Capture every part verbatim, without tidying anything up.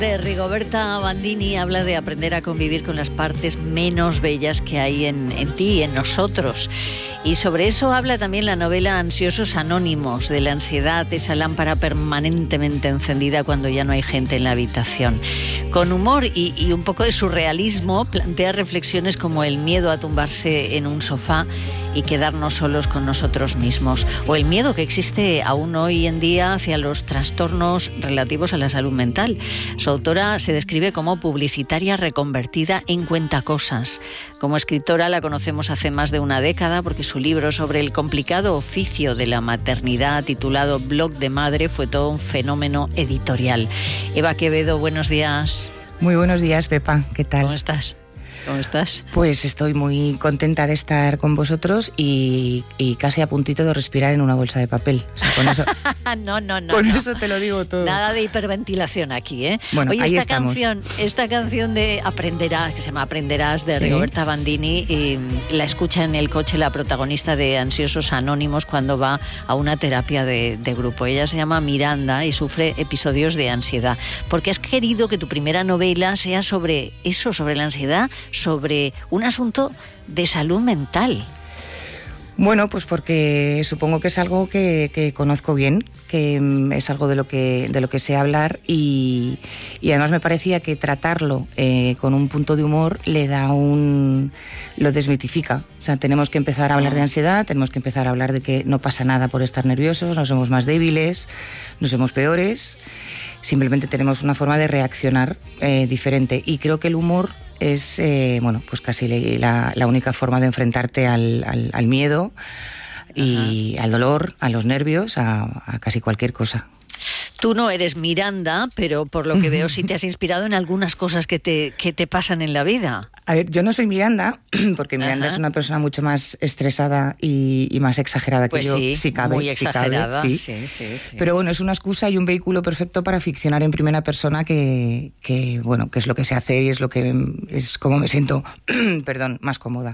De Rigoberta Bandini habla de aprender a convivir con las partes menos bellas que hay en, en ti, en nosotros. Y sobre eso habla también la novela Ansiosos Anónimos, de la ansiedad, esa lámpara permanentemente encendida cuando ya no hay gente en la habitación. Con humor y, y un poco de surrealismo, plantea reflexiones como el miedo a tumbarse en un sofá y quedarnos solos con nosotros mismos, o el miedo que existe aún hoy en día hacia los trastornos relativos a la salud mental. Su autora se describe como publicitaria reconvertida en cuentacosas. Como escritora la conocemos hace más de una década porque su libro sobre el complicado oficio de la maternidad, titulado Blog de Madre, fue todo un fenómeno editorial. Eva Quevedo, buenos días. Muy buenos días, Pepa. ¿Qué tal? ¿Cómo estás? ¿Cómo estás? Pues estoy muy contenta de estar con vosotros y, y casi a puntito de respirar en una bolsa de papel. O sea, con eso, no, no, no. Con no. eso te lo digo todo. Nada de hiperventilación aquí, ¿eh? Bueno, Oye, ahí esta estamos. canción, esta canción de Aprenderás, que se llama Aprenderás, de ¿Sí? Rigoberta Bandini, y la escucha en el coche la protagonista de Ansiosos Anónimos cuando va a una terapia de, de grupo. Ella se llama Miranda y sufre episodios de ansiedad. Porque has querido que tu primera novela sea sobre eso, sobre la ansiedad, sobre un asunto de salud mental. Bueno, pues porque supongo que es algo que, que conozco bien, que es algo de lo que, de lo que sé hablar y, y además me parecía que tratarlo eh, con un punto de humor le da un... lo desmitifica. O sea, tenemos que empezar a hablar de ansiedad, tenemos que empezar a hablar de que no pasa nada por estar nerviosos, no somos más débiles, no somos peores, simplemente tenemos una forma de reaccionar eh, diferente. Y creo que el humor es, eh, bueno, pues casi la, la única forma de enfrentarte al, al, al miedo y Ajá. al dolor, a los nervios, a, a casi cualquier cosa. Tú no eres Miranda, pero por lo que veo sí te has inspirado en algunas cosas que te, que te pasan en la vida. A ver, yo no soy Miranda, porque Miranda Ajá. es una persona mucho más estresada y, y más exagerada que pues yo. Sí, si cabe, muy exagerada. Si cabe, sí. Sí, sí, sí. Pero bueno, es una excusa y un vehículo perfecto para ficcionar en primera persona que, que, bueno, que es lo que sé hacer y es lo que es como me siento, perdón, más cómoda.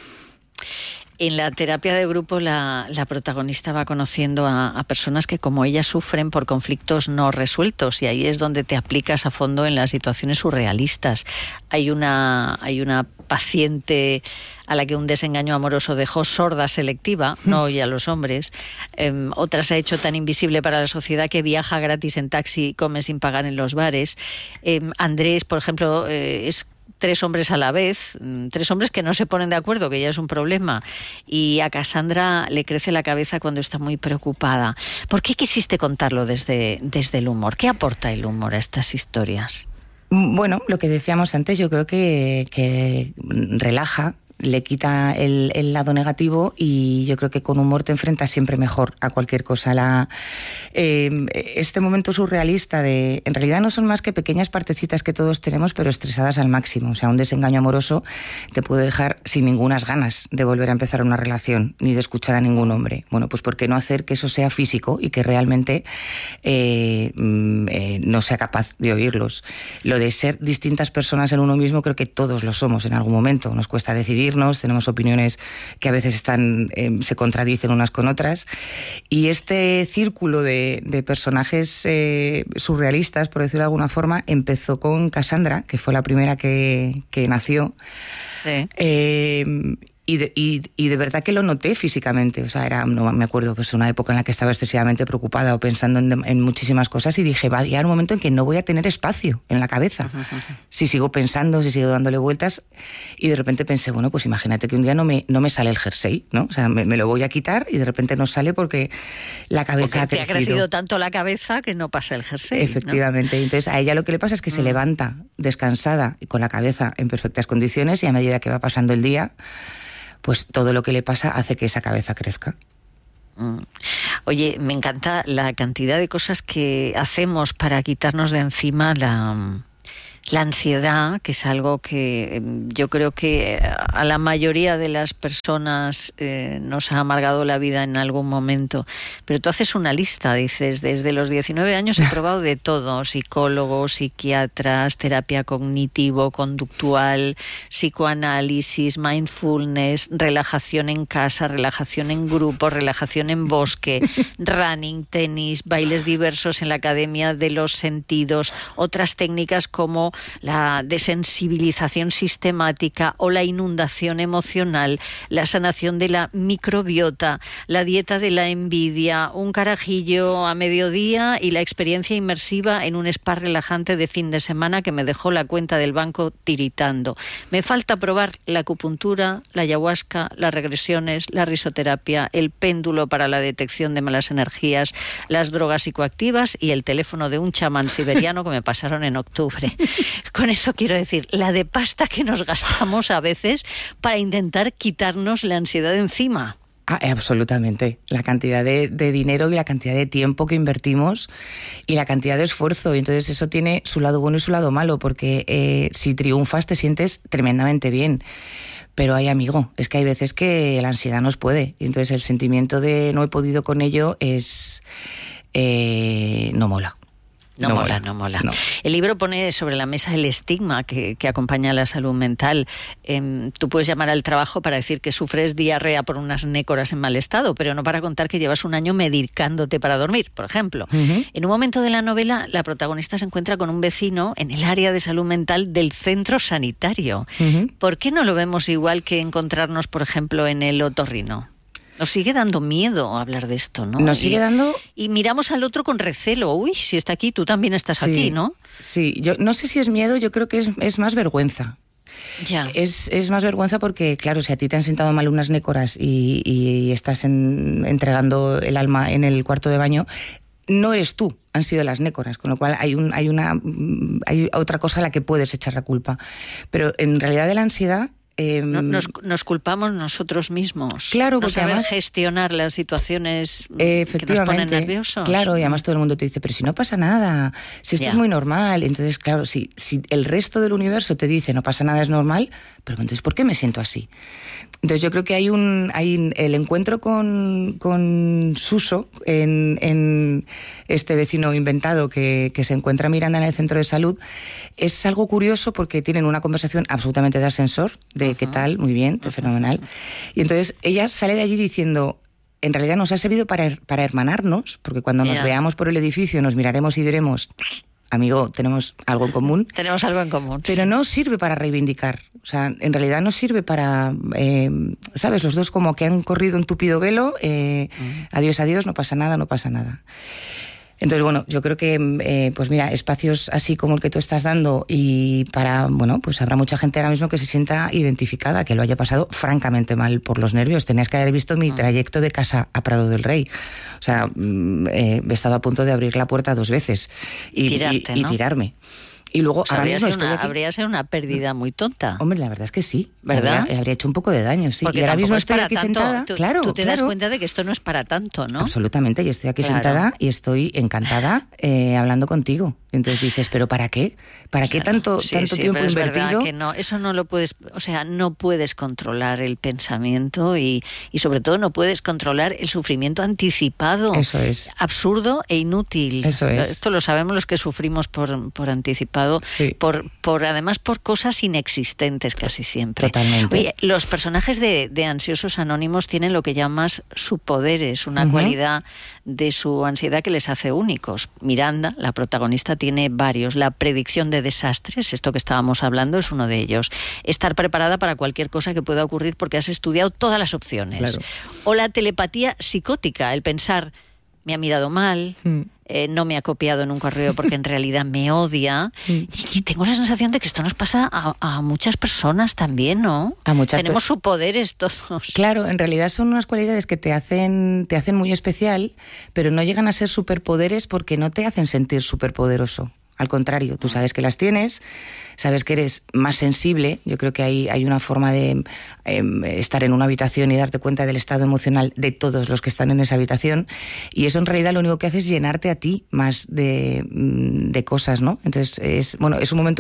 En la terapia de grupo la, la protagonista va conociendo a, a personas que como ella sufren por conflictos no resueltos y ahí es donde te aplicas a fondo en las situaciones surrealistas. Hay una, hay una paciente a la que un desengaño amoroso dejó sorda selectiva, no oye a los hombres. Eh, otra se ha hecho tan invisible para la sociedad que viaja gratis en taxi y come sin pagar en los bares. Eh, Andrés, por ejemplo, eh, es tres hombres a la vez, tres hombres que no se ponen de acuerdo, que ya es un problema. Y a Cassandra le crece la cabeza cuando está muy preocupada. ¿Por qué quisiste contarlo desde, desde el humor? ¿Qué aporta el humor a estas historias? Bueno, lo que decíamos antes, yo creo que, que relaja, le quita el, el lado negativo y yo creo que con humor te enfrentas siempre mejor a cualquier cosa. La, eh, este momento surrealista de, en realidad no son más que pequeñas partecitas que todos tenemos, pero estresadas al máximo. O sea, un desengaño amoroso te puede dejar sin ningunas ganas de volver a empezar una relación, ni de escuchar a ningún hombre. Bueno, pues ¿por qué no hacer que eso sea físico y que realmente eh, eh, no sea capaz de oírlos? Lo de ser distintas personas en uno mismo, creo que todos lo somos en algún momento. Nos cuesta decidir, tenemos opiniones que a veces están eh, se contradicen unas con otras y este círculo de, de personajes eh, surrealistas, por decirlo de alguna forma, empezó con Cassandra, que fue la primera que, que nació. Sí. Eh, Y de, y, y de verdad que lo noté físicamente, o sea, era, no me acuerdo, pues una época en la que estaba excesivamente preocupada o pensando en, en muchísimas cosas y dije, va a llegar un momento en que no voy a tener espacio en la cabeza. Uh-huh, uh-huh. Si sigo pensando, si sigo dándole vueltas, y de repente pensé, bueno, pues imagínate que un día no me, no me sale el jersey, ¿no? O sea, me, me lo voy a quitar y de repente no sale porque la cabeza porque ha te crecido. ha crecido tanto la cabeza que no pasa el jersey. Efectivamente, ¿no? Entonces a ella lo que le pasa es que uh-huh. se levanta descansada y con la cabeza en perfectas condiciones y a medida que va pasando el día, pues todo lo que le pasa hace que esa cabeza crezca. Mm. Oye, me encanta la cantidad de cosas que hacemos para quitarnos de encima la, La ansiedad, que es algo que yo creo que a la mayoría de las personas eh, nos ha amargado la vida en algún momento. Pero tú haces una lista, dices, desde los diecinueve años he probado de todo: psicólogos, psiquiatras, terapia cognitivo-conductual, psicoanálisis, mindfulness, relajación en casa, relajación en grupo, relajación en bosque, running, tenis, bailes diversos en la Academia de los Sentidos, otras técnicas como la desensibilización sistemática o la inundación emocional, la sanación de la microbiota, la dieta de la envidia, un carajillo a mediodía y la experiencia inmersiva en un spa relajante de fin de semana que me dejó la cuenta del banco tiritando. Me falta probar la acupuntura, la ayahuasca, las regresiones, la risoterapia, el péndulo para la detección de malas energías, las drogas psicoactivas y el teléfono de un chamán siberiano que me pasaron en octubre. Con eso quiero decir, la de pasta que nos gastamos a veces para intentar quitarnos la ansiedad de encima. Ah, absolutamente. La cantidad de, de dinero y la cantidad de tiempo que invertimos y la cantidad de esfuerzo. Y entonces eso tiene su lado bueno y su lado malo, porque eh, si triunfas te sientes tremendamente bien. Pero hay, amigo, es que hay veces que la ansiedad nos puede. Y entonces el sentimiento de no he podido con ello es... Eh, no mola. No, no mola, mola, no mola. No. El libro pone sobre la mesa el estigma que, que acompaña a la salud mental. Eh, tú puedes llamar al trabajo para decir que sufres diarrea por unas nécoras en mal estado, pero no para contar que llevas un año medicándote para dormir, por ejemplo. Uh-huh. En un momento de la novela, la protagonista se encuentra con un vecino en el área de salud mental del centro sanitario. Uh-huh. ¿Por qué no lo vemos igual que encontrarnos, por ejemplo, en el otorrino? Nos sigue dando miedo hablar de esto, ¿no? Nos sigue y, dando... Y miramos al otro con recelo. Uy, si está aquí, tú también estás sí, aquí, ¿no? Sí, yo no sé si es miedo, yo creo que es, es más vergüenza. Ya. Es, es más vergüenza porque, claro, si a ti te han sentado mal unas nécoras y, y estás en, entregando el alma en el cuarto de baño, no eres tú, han sido las nécoras, con lo cual hay, un, hay, una, hay otra cosa a la que puedes echar la culpa. Pero en realidad de la ansiedad... Eh, nos, nos culpamos nosotros mismos. Claro, no porque saber además, gestionar las situaciones eh, que nos ponen nerviosos. Claro, y además todo el mundo te dice, pero si no pasa nada, si esto yeah. es muy normal. Entonces, claro, si, si el resto del universo te dice no pasa nada, es normal, pero entonces ¿por qué me siento así? Entonces yo creo que hay un hay el encuentro con, con Suso en, en este vecino inventado que, que se encuentra Miranda en el centro de salud, es algo curioso porque tienen una conversación absolutamente de ascensor, de uh-huh. qué tal, muy bien, uh-huh. fenomenal. Y entonces ella sale de allí diciendo, en realidad nos ha servido para, para hermanarnos, porque cuando yeah. nos veamos por el edificio nos miraremos y diremos... Amigo, tenemos algo en común. Tenemos algo en común. Pero sí. no sirve para reivindicar. O sea, en realidad no sirve para... Eh, ¿Sabes? Los dos como que han corrido un tupido velo. Eh, mm. Adiós, adiós, no pasa nada, no pasa nada. Entonces, bueno, yo creo que, eh, pues mira, espacios así como el que tú estás dando y para, bueno, pues habrá mucha gente ahora mismo que se sienta identificada, que lo haya pasado francamente mal por los nervios. Tenías que haber visto mi trayecto de casa a Prado del Rey. O sea, eh, he estado a punto de abrir la puerta dos veces y, Tirarte, y, y ¿no? tirarme. Y luego pues ahora habría, mismo sido estoy una, aquí. habría sido una pérdida muy tonta. Hombre, la verdad es que sí. ¿Verdad? Habría, habría hecho un poco de daño, sí. Porque y ahora mismo es estoy para aquí tanto, sentada. Tú, claro, tú te claro. das cuenta de que esto no es para tanto, ¿no? Absolutamente. Y estoy aquí claro. sentada y estoy encantada eh, hablando contigo. Entonces dices, ¿pero para qué? ¿Para qué claro. tanto, sí, tanto sí, tiempo pero invertido? Es verdad que no, eso no lo puedes, o sea, no puedes controlar el pensamiento y, y sobre todo no puedes controlar el sufrimiento anticipado. Eso es. Absurdo e inútil. Eso es. Esto lo sabemos los que sufrimos por, por anticipado, sí. por, por además por cosas inexistentes casi siempre. Totalmente. Oye, los personajes de, de Ansiosos Anónimos tienen lo que llamas subpoderes, una uh-huh. cualidad de su ansiedad que les hace únicos. Miranda, la protagonista, tiene varios. La predicción de desastres, esto que estábamos hablando, es uno de ellos. Estar preparada para cualquier cosa que pueda ocurrir porque has estudiado todas las opciones. Claro. O la telepatía psicótica, el pensar, me ha mirado mal, mm. eh, no me ha copiado en un correo porque en realidad me odia. Mm. Y, y tengo la sensación de que esto nos pasa a, a muchas personas también, ¿no? A muchas Tenemos per- subpoderes todos. Claro, en realidad son unas cualidades que te hacen, te hacen muy especial, pero no llegan a ser superpoderes porque no te hacen sentir superpoderoso. Al contrario, tú sabes que las tienes, sabes que eres más sensible. Yo creo que hay, hay una forma de eh, estar en una habitación y darte cuenta del estado emocional de todos los que están en esa habitación, y eso en realidad lo único que hace es llenarte a ti más de, de cosas, ¿no? Entonces, es, bueno, es un momento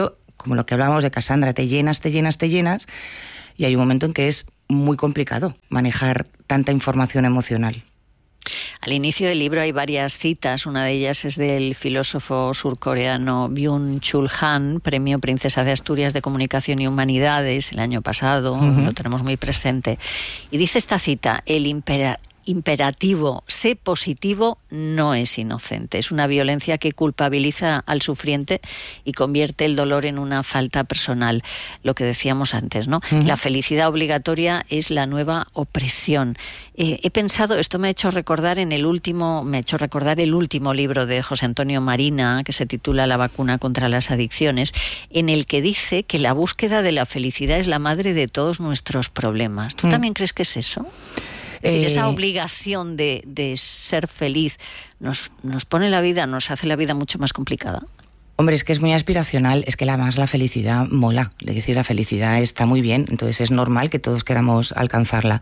como lo que hablábamos de Cassandra, te llenas, te llenas, te llenas, y hay un momento en que es muy complicado manejar tanta información emocional. Al inicio del libro hay varias citas, una de ellas es del filósofo surcoreano Byung-Chul Han, premio Princesa de Asturias de Comunicación y Humanidades el año pasado, uh-huh. Lo tenemos muy presente, y dice esta cita: el impera imperativo sé positivo no es inocente, es una violencia que culpabiliza al sufriente y convierte el dolor en una falta personal, lo que decíamos antes, ¿no? Uh-huh. La felicidad obligatoria es la nueva opresión. Eh, he pensado, esto me ha hecho recordar en el último, me ha hecho recordar el último libro de José Antonio Marina, que se titula La vacuna contra las adicciones, en el que dice que la búsqueda de la felicidad es la madre de todos nuestros problemas. ¿Tú uh-huh. también crees que es eso? Es decir, esa obligación de, de ser feliz nos, nos pone la vida, nos hace la vida mucho más complicada. Hombre, es que es muy aspiracional, es que además la felicidad mola, es decir, la felicidad está muy bien, entonces es normal que todos queramos alcanzarla.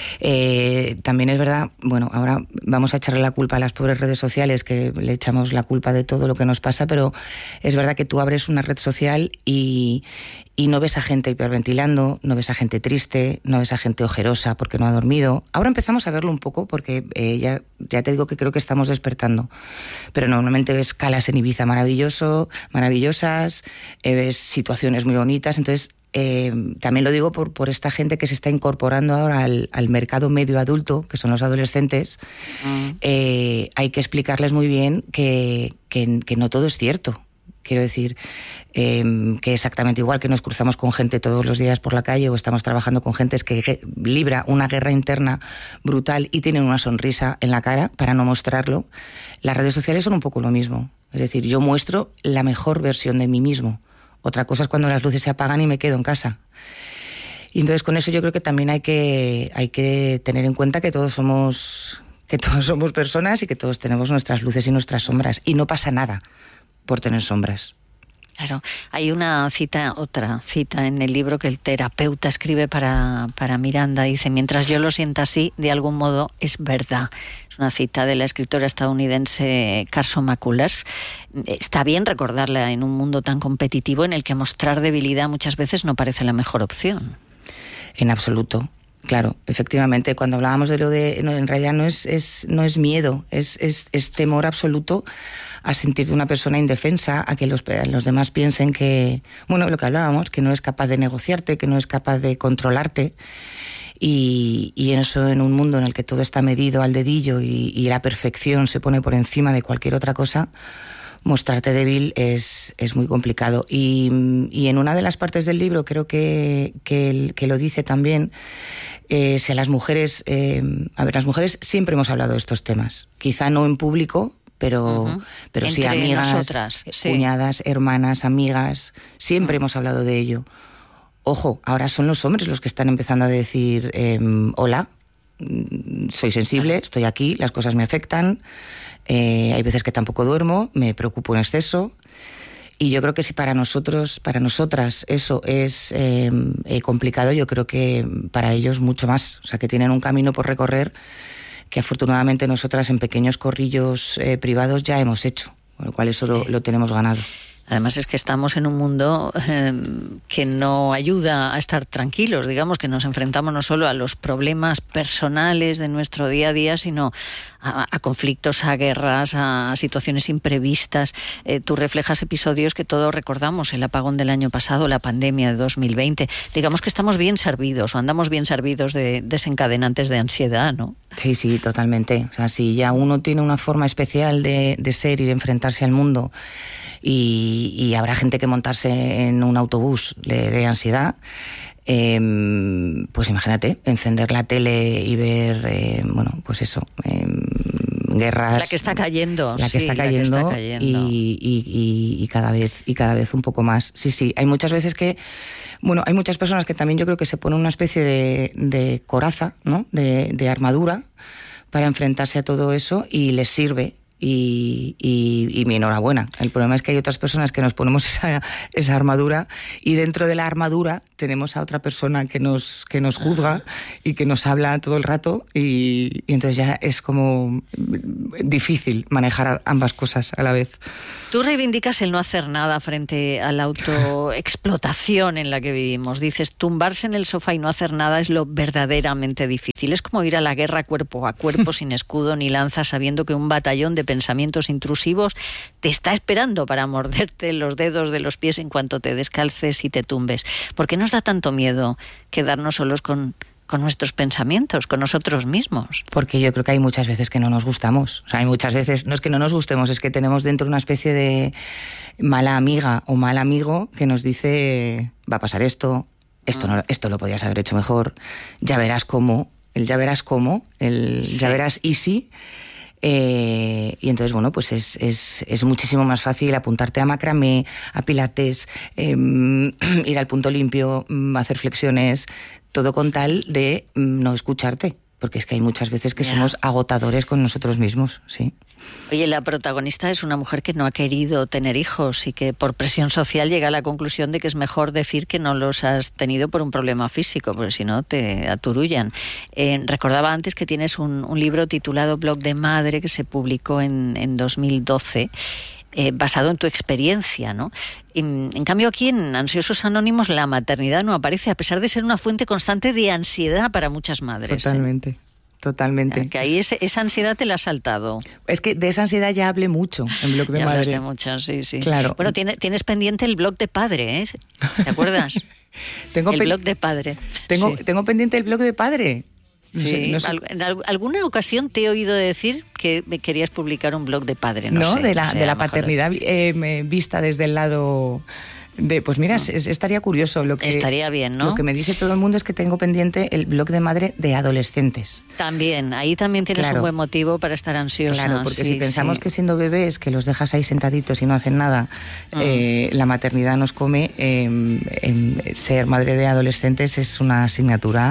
Eh, también es verdad, bueno, ahora vamos a echarle la culpa a las pobres redes sociales, que le echamos la culpa de todo lo que nos pasa, pero es verdad que tú abres una red social y, y no ves a gente hiperventilando, no ves a gente triste, no ves a gente ojerosa porque no ha dormido. Ahora empezamos a verlo un poco porque eh, ya, ya te digo que creo que estamos despertando, pero normalmente ves calas en Ibiza maravilloso, maravillosas, eh, ves situaciones muy bonitas, entonces eh, también lo digo por, por esta gente que se está incorporando ahora al, al mercado medio adulto, que son los adolescentes. Mm. eh, hay que explicarles muy bien que, que, que no todo es cierto. Quiero decir, eh, que exactamente igual que nos cruzamos con gente todos los días por la calle o estamos trabajando con gente que libra una guerra interna brutal y tienen una sonrisa en la cara para no mostrarlo, las redes sociales son un poco lo mismo. Es decir, yo muestro la mejor versión de mí mismo. Otra cosa es cuando las luces se apagan y me quedo en casa. Y entonces con eso yo creo que también hay que, hay que tener en cuenta que todos somos, que todos somos personas y que todos tenemos nuestras luces y nuestras sombras. Y no pasa nada por tener sombras. Claro, hay una cita, otra cita en el libro que el terapeuta escribe para, para Miranda. Dice: mientras yo lo sienta así, de algún modo es verdad. Es una cita de la escritora estadounidense Carson McCullers. Está bien recordarla en un mundo tan competitivo en el que mostrar debilidad muchas veces no parece la mejor opción. En absoluto. Claro, efectivamente, cuando hablábamos de lo de... No, en realidad no es, es, no es miedo, es, es, es temor absoluto a sentirte una persona indefensa, a que los, los demás piensen que... Bueno, lo que hablábamos, que no es capaz de negociarte, que no es capaz de controlarte. Y, y eso en un mundo en el que todo está medido al dedillo y, y la perfección se pone por encima de cualquier otra cosa, mostrarte débil es, es muy complicado. Y, y en una de las partes del libro creo que, que, que lo dice también... Eh, si a las mujeres, eh, a ver, las mujeres siempre hemos hablado de estos temas, quizá no en público, pero, uh-huh. pero sí amigas, nosotras, sí. cuñadas, hermanas, amigas, siempre uh-huh. hemos hablado de ello. Ojo, ahora son los hombres los que están empezando a decir, eh, hola, soy sensible, uh-huh. estoy aquí, las cosas me afectan, eh, hay veces que tampoco duermo, me preocupo en exceso. Y yo creo que si para nosotros, para nosotras eso es eh, eh, complicado, yo creo que para ellos mucho más. O sea, que tienen un camino por recorrer que afortunadamente nosotras en pequeños corrillos eh, privados ya hemos hecho, con lo cual eso lo, lo tenemos ganado. Además es que estamos en un mundo eh, que no ayuda a estar tranquilos, digamos, que nos enfrentamos no solo a los problemas personales de nuestro día a día, sino a, a conflictos, a guerras, a situaciones imprevistas. Eh, tú reflejas episodios que todos recordamos, el apagón del año pasado, la pandemia de dos mil veinte. Digamos que estamos bien servidos o andamos bien servidos de desencadenantes de ansiedad, ¿no? Sí, sí, totalmente. O sea, si ya uno tiene una forma especial de, de ser y de enfrentarse al mundo, Y, y habrá gente que montarse en un autobús de, de ansiedad, eh, pues imagínate, encender la tele y ver, eh, bueno, pues eso, eh, guerras... La que está cayendo. La que, sí, está, cayendo, la que está cayendo y, y, y, y, cada vez, y cada vez un poco más. Sí, sí, hay muchas veces que... Bueno, hay muchas personas que también yo creo que se ponen una especie de, de coraza, ¿no? De, de armadura para enfrentarse a todo eso y les sirve. Y, y, y mi enhorabuena. El problema es que hay otras personas que nos ponemos esa, esa armadura y dentro de la armadura tenemos a otra persona que nos, que nos juzga y que nos habla todo el rato y, y entonces ya es como difícil manejar ambas cosas a la vez. Tú reivindicas el no hacer nada frente a la autoexplotación en la que vivimos. Dices, tumbarse en el sofá y no hacer nada es lo verdaderamente difícil. Es como ir a la guerra cuerpo a cuerpo sin escudo ni lanza, sabiendo que un batallón de pensamientos intrusivos te está esperando para morderte los dedos de los pies en cuanto te descalces y te tumbes. ¿Por qué nos da tanto miedo quedarnos solos con, con nuestros pensamientos, con nosotros mismos? Porque yo creo que hay muchas veces que no nos gustamos. O sea, hay muchas veces, no es que no nos gustemos, es que tenemos dentro una especie de mala amiga o mal amigo que nos dice, va a pasar esto, esto, no, esto lo podías haber hecho mejor, ya verás cómo, el ya verás cómo, el sí. ya verás easy. Eh, y entonces, bueno, pues es, es, es muchísimo más fácil apuntarte a macramé, a pilates, eh, ir al punto limpio, hacer flexiones, todo con tal de no escucharte, porque es que hay muchas veces que yeah. somos agotadores con nosotros mismos, sí. Oye, la protagonista es una mujer que no ha querido tener hijos y que por presión social llega a la conclusión de que es mejor decir que no los has tenido por un problema físico, porque si no te aturullan. Eh, recordaba antes que tienes un, un libro titulado Blog de Madre que se publicó en, en dos mil doce. Eh, basado en tu experiencia, ¿no? En, en cambio aquí en Ansiosos Anónimos la maternidad no aparece, a pesar de ser una fuente constante de ansiedad para muchas madres. Totalmente. ¿eh? Totalmente. Que ahí ese, esa ansiedad te la has saltado. Es que de esa ansiedad ya hablé mucho en Blog de ya Madre. Ya hablaste mucho, sí, sí. Claro. Bueno, tienes, tienes pendiente el Blog de Padre, ¿eh? ¿Te acuerdas? tengo el pen... Blog de Padre. Tengo, sí. tengo pendiente el Blog de Padre. No sí, sé, no sé. En alguna ocasión te he oído decir que querías publicar un blog de padre, no, no sé. de la, O sea, de la paternidad eh, vista desde el lado de, pues mira, no. es, estaría curioso. Lo que, estaría bien, ¿no? Lo que me dice todo el mundo es que tengo pendiente el blog de madre de adolescentes. También, ahí también tienes claro. un buen motivo para estar ansiosa. Claro, porque sí, si pensamos sí. que siendo bebés, que los dejas ahí sentaditos y no hacen nada, mm. eh, la maternidad nos come, eh, eh, ser madre de adolescentes es una asignatura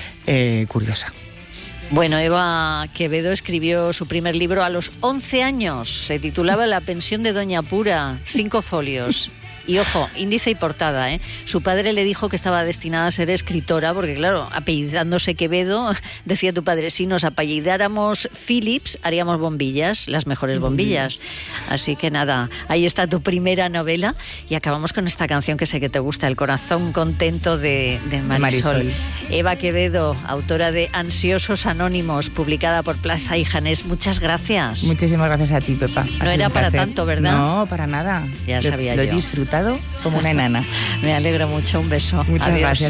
eh, curiosa. Bueno, Eva Quevedo escribió su primer libro a los once años. Se titulaba La pensión de Doña Pura, cinco folios. Y ojo, índice y portada, ¿eh? Su padre le dijo que estaba destinada a ser escritora, porque claro, apellidándose Quevedo, decía tu padre, si nos apellidáramos Phillips, haríamos bombillas, las mejores bombillas. Así que nada, ahí está tu primera novela. Y acabamos con esta canción que sé que te gusta, El corazón contento de, de Marisol. Marisol. Eva Quevedo, autora de Ansiosos Anónimos, publicada por Plaza y Janés. Muchas gracias. Muchísimas gracias a ti, Pepa. No era para tanto, ¿verdad? No, para nada. Ya lo, sabía lo yo. Lo he disfrutado como una enana. Me alegro mucho, un beso. Muchas Adiós. gracias.